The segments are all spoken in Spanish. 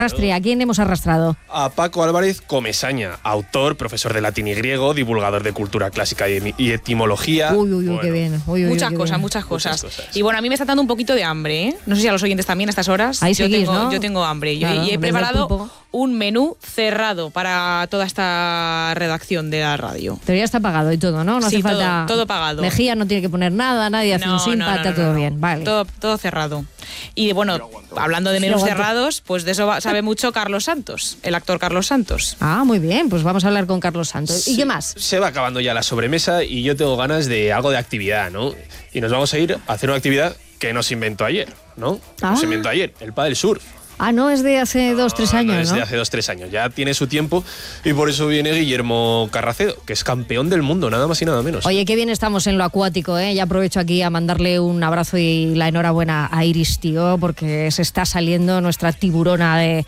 Arrastre, ¿a quién hemos arrastrado? A Paco Álvarez Comesaña, autor, profesor de latín y griego, divulgador de cultura clásica y etimología. Uy, qué bien. Muchas cosas. Y bueno, a mí me está dando un poquito de hambre, ¿eh? No sé si a los oyentes también a estas horas. Ahí seguís, ¿no? Yo tengo hambre. Claro, y he preparado un menú cerrado para toda esta redacción de la radio. Pero ya está pagado y todo, ¿no? No sí, hace falta. Todo pagado. Mejía no tiene que poner nada, nadie hace un simpa, está todo bien. Vale. Todo cerrado. Y bueno, hablando de menús cerrados, pues de eso sabe mucho Carlos Santos, el actor Carlos Santos. Ah, muy bien, pues vamos a hablar con Carlos Santos. ¿Y qué más? Se va acabando ya la sobremesa y yo tengo ganas de algo de actividad, ¿no? Y nos vamos a ir a hacer una actividad que nos inventó ayer, ¿no? Nos inventó ayer, el pádel surf. Ah, no, es de hace 2-3 años, ¿no? Es de hace 2-3 años, ya tiene su tiempo y por eso viene Guillermo Carracedo, que es campeón del mundo, nada más y nada menos. Oye, qué bien estamos en lo acuático, ¿eh? Ya aprovecho aquí a mandarle un abrazo y la enhorabuena a Iris, tío, porque se está saliendo nuestra tiburona de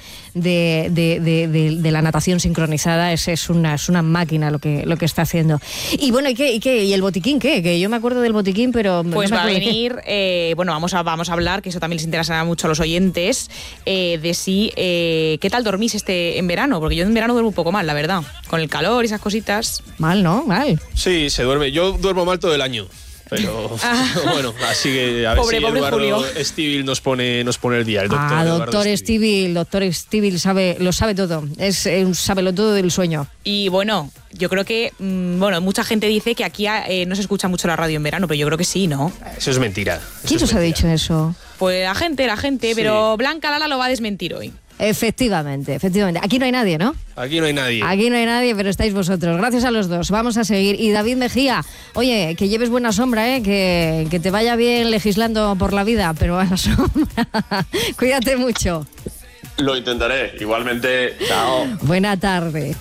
la natación sincronizada. Es una máquina lo que está haciendo. Y bueno, ¿y el botiquín qué? Que yo me acuerdo del botiquín, pero... Pues no va a venir, bueno, vamos a hablar, que eso también les interesará mucho a los oyentes, de si qué tal dormís en verano, porque yo en verano duermo un poco mal, la verdad, con el calor y esas cositas. Mal, ¿no? Mal. Sí, se duerme. Yo duermo mal todo el año. Pero bueno, así que a ver si Eduardo Estíbil nos pone el día. El doctor Estíbil lo sabe todo. Es un sabelotodo del sueño. Y bueno, yo creo que mucha gente dice que aquí no se escucha mucho la radio en verano, pero yo creo que sí, ¿no? Eso es mentira. ¿Quién nos ha dicho eso? Pues la gente, sí. Pero Blanca Lala lo va a desmentir hoy. Efectivamente. Aquí no hay nadie, ¿no? Aquí no hay nadie, pero estáis vosotros. Gracias a los dos. Vamos a seguir. Y David Mejía, oye, que lleves buena sombra, que te vaya bien legislando por la vida, pero a la sombra. Cuídate mucho. Lo intentaré. Igualmente, chao. Buena tarde.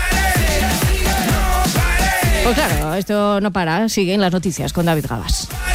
Pues claro, esto no para. Siguen las noticias con David Gabas.